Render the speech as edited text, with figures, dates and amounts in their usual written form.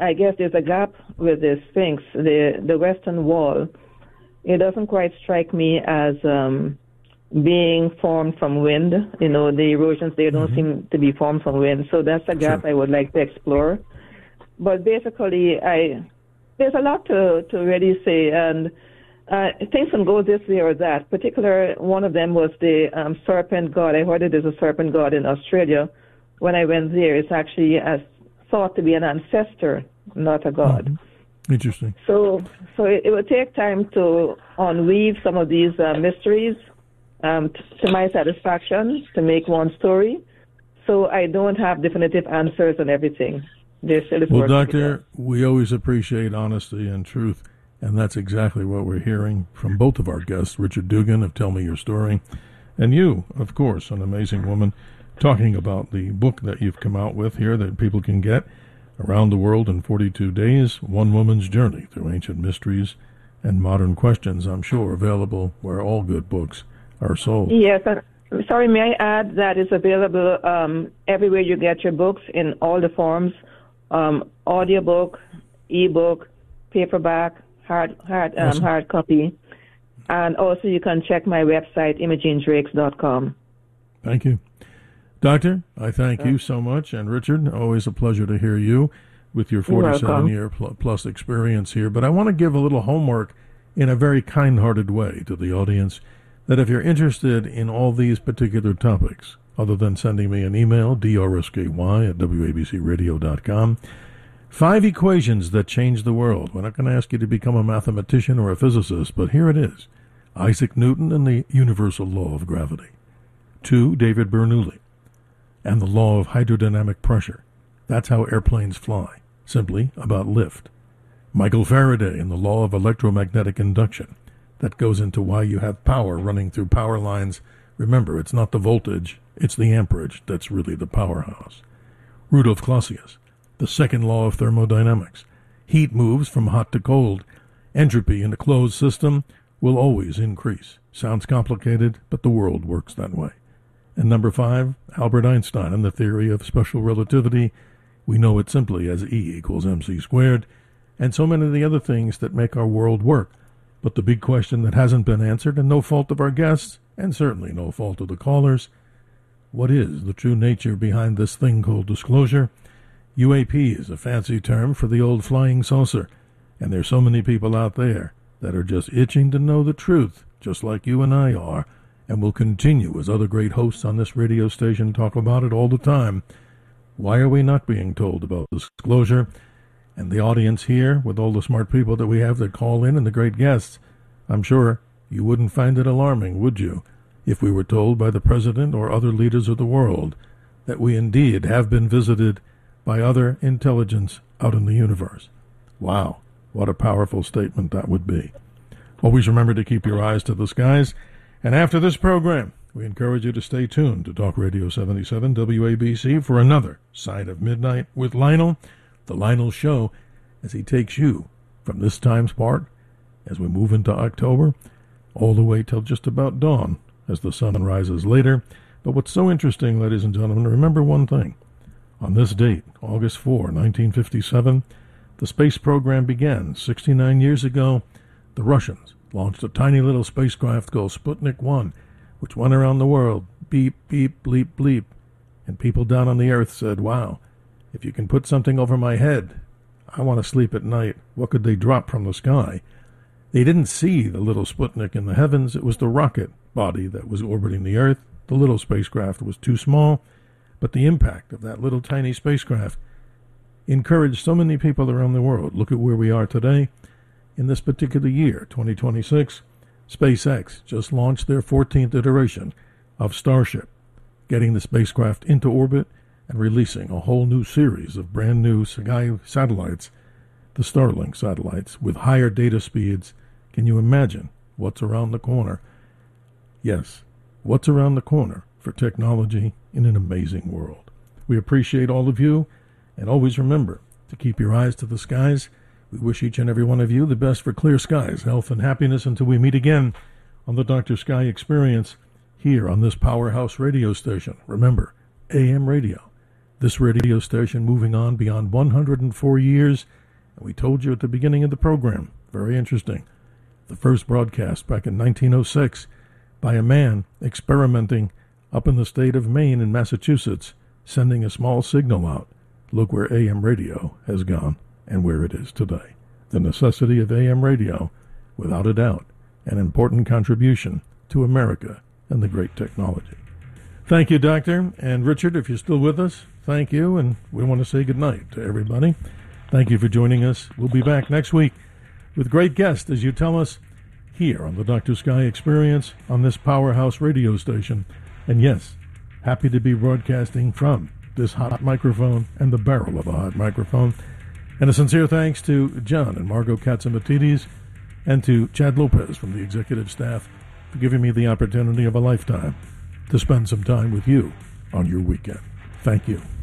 I guess there's a gap with the Sphinx, the Western Wall. It doesn't quite strike me as being formed from wind. The erosions there don't seem to be formed from wind. So that's a gap I would like to explore. But basically, there's a lot to really say, and things can go this way or that. Particular, one of them was the serpent god. I heard it is a serpent god in Australia. When I went there, it's actually thought to be an ancestor, not a god. Interesting. So it would take time to unweave some of these mysteries to my satisfaction, to make one story. So I don't have definitive answers on everything. Well, Doctor, we always appreciate honesty and truth, and that's exactly what we're hearing from both of our guests, Richard Dugan of Tell Me Your Story, and you, of course, an amazing woman, talking about the book that you've come out with here that people can get, Around the World in 42 Days, One Woman's Journey Through Ancient Mysteries and Modern Questions, I'm sure available where all good books are sold. Yes, sorry, may I add that it's available everywhere you get your books in all the forms, audiobook, ebook, paperback, hard copy, and also you can check my website, ImogeneDrakes.com. Thank you. Doctor, I thank you so much, and Richard, always a pleasure to hear you with your 47-year plus experience here. But I want to give a little homework in a very kind-hearted way to the audience, that if you're interested in all these particular topics, other than sending me an email, drsky@wabcradio.com, 5 equations that change the world. We're not going to ask you to become a mathematician or a physicist, but here it is. Isaac Newton and the universal law of gravity. 2, David Bernoulli and the law of hydrodynamic pressure. That's how airplanes fly, simply about lift. Michael Faraday and the law of electromagnetic induction. That goes into why you have power running through power lines. Remember, it's not the voltage, it's the amperage that's really the powerhouse. Rudolf Clausius, the second law of thermodynamics. Heat moves from hot to cold. Entropy in a closed system will always increase. Sounds complicated, but the world works that way. And number 5, Albert Einstein and the theory of special relativity. We know it simply as E equals mc squared, and so many of the other things that make our world work. But the big question that hasn't been answered, and no fault of our guests, and certainly no fault of the callers, what is the true nature behind this thing called disclosure? UAP is a fancy term for the old flying saucer, and there's so many people out there that are just itching to know the truth, just like you and I are, and will continue, as other great hosts on this radio station talk about it all the time. Why are we not being told about disclosure? And the audience here, with all the smart people that we have that call in and the great guests, I'm sure you wouldn't find it alarming, would you, if we were told by the president or other leaders of the world that we indeed have been visited by other intelligence out in the universe? Wow, what a powerful statement that would be. Always remember to keep your eyes to the skies. And after this program, we encourage you to stay tuned to Talk Radio 77 WABC for another Side of Midnight with Lionel, The Lionel Show, as he takes you from this time's part, as we move into October, all the way till just about dawn, as the sun rises later. But what's so interesting, ladies and gentlemen, remember one thing. On this date, August 4, 1957, the space program began. 69 years ago, the Russians launched a tiny little spacecraft called Sputnik 1, which went around the world, beep, beep, bleep, bleep. And people down on the Earth said, wow, if you can put something over my head, I want to sleep at night. What could they drop from the sky? They didn't see the little Sputnik in the heavens. It was the rocket body that was orbiting the Earth. The little spacecraft was too small, but the impact of that little tiny spacecraft encouraged so many people around the world. Look at where we are today. In this particular year, 2026, SpaceX just launched their 14th iteration of Starship, getting the spacecraft into orbit and releasing a whole new series of brand new sky satellites, the Starlink satellites, with higher data speeds. Can you imagine what's around the corner? Yes, what's around the corner for technology in an amazing world. We appreciate all of you, and always remember to keep your eyes to the skies. We wish each and every one of you the best for clear skies, health, and happiness until we meet again on the Dr. Sky Experience here on this powerhouse radio station. Remember, AM radio, This radio station moving on beyond 104 years. And we told you at the beginning of the program, very interesting, the first broadcast back in 1906 by a man experimenting up in the state of Maine and Massachusetts, sending a small signal out. Look where AM radio has gone and where it is today. The necessity of AM radio, without a doubt, an important contribution to America and the great technology. Thank you, Doctor. And Richard, if you're still with us, thank you. And we want to say goodnight to everybody. Thank you for joining us. We'll be back next week with great guests, as you tell us, here on the Dr. Sky Experience on this powerhouse radio station. And yes, happy to be broadcasting from this hot microphone and the barrel of a hot microphone. And a sincere thanks to John and Margot Katzimatidis and to Chad Lopez from the executive staff for giving me the opportunity of a lifetime to spend some time with you on your weekend. Thank you.